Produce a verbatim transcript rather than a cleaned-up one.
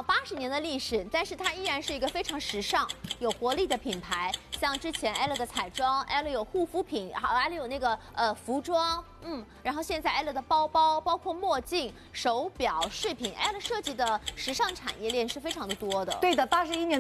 八十年的历史，但是它依然是一个非常时尚、有活力的品牌。像之前 L 的彩妆 ，L 有护肤品，好 ，L 有那个呃服装，嗯，然后现在 L 的包包，包括墨镜、手表、饰品 ，L 设计的时尚产业链是非常的多的。 对的，八十一年。